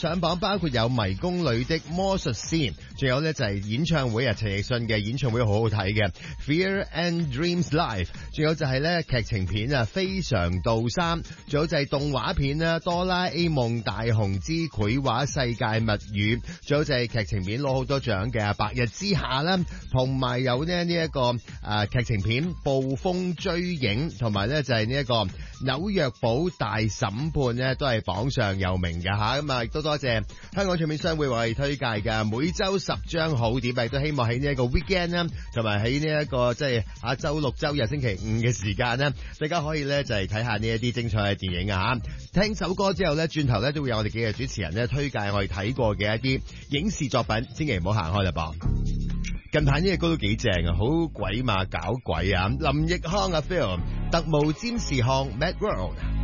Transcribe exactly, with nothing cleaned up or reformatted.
上榜，包括有迷宮裏的魔術師，仲有呢就係演唱會啊，陳奕迅嘅演唱會好好睇嘅 Fear and Dreams Live， 仲有就係呢劇情片啊，非常道三，仲有就係動畫片啦，哆啦 A 夢大雄之繪畫世界物語，仲有就係劇情片攞好多獎嘅白日之下啦，同埋有呢呢一個誒劇情片暴風追影，同埋呢就係呢一個紐約堡大審判呢都係榜上有名嘅吓，咁啊亦都多謝香港唱片商會為我哋推介嘅每周十張好碟，亦都希望喺呢一個 weekend 啦，同埋喺呢一個即係下周六周日星期五嘅時間呢，大家可以呢就係睇下呢一啲精彩嘅電影啊吓，聽首歌之後呢，轉頭呢都會有我哋幾個主持人呢推介我哋睇過嘅一啲影視作品，千祈唔好行開啦噃。近排呢隻歌都幾正啊，好鬼馬搞鬼啊！林奕匡啊 Phil 特務占士漢 Mad World。